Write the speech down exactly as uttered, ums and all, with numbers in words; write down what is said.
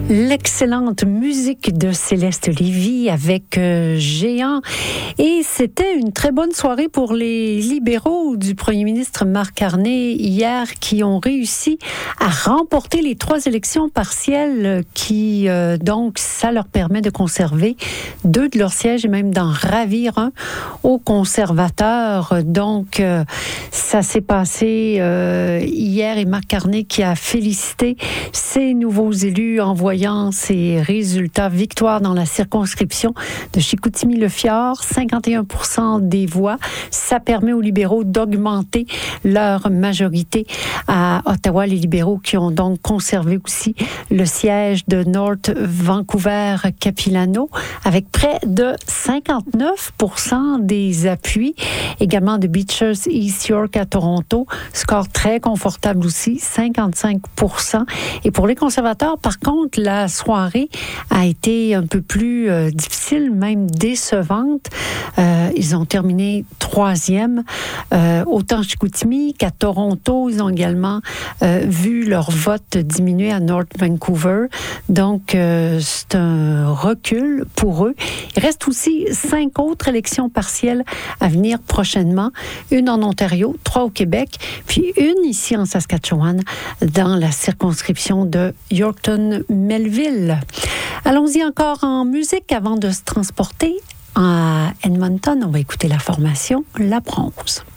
L'excellente musique de Céleste Lévy avec euh, Géant. Et c'était une très bonne soirée pour les libéraux du premier ministre Marc Carney hier, qui ont réussi à remporter les trois élections partielles qui, euh, donc, ça leur permet de conserver deux de leurs sièges et même d'en ravir un aux conservateurs. Donc, euh, ça s'est passé euh, hier et Marc Carney qui a félicité ses nouveaux élus en voyant ces résultats. Victoire dans la circonscription de Chicoutimi-Le-Fjord, cinquante et un pour cent des voix. Ça permet aux libéraux d'augmenter leur majorité à Ottawa. Les libéraux qui ont donc conservé aussi le siège de North Vancouver-Capilano avec près de cinquante-neuf pour cent des appuis. Également de Beaches East York à Toronto. Score très confortable aussi, cinquante-cinq pour cent. Et pour les conservateurs, par contre, la soirée a été un peu plus euh, difficile, même décevante. Euh, ils ont terminé troisième, euh, autant Chicoutimi qu'à Toronto. Ils ont également euh, vu leur vote diminuer à North Vancouver. Donc, euh, c'est un recul pour eux. Il reste aussi cinq autres élections partielles à venir prochainement. Une en Ontario, trois au Québec, puis une ici en Saskatchewan, dans la circonscription de Yorkton-Melville. Allons-y encore en musique avant de se transporter à Edmonton. On va écouter la formation La Bronze.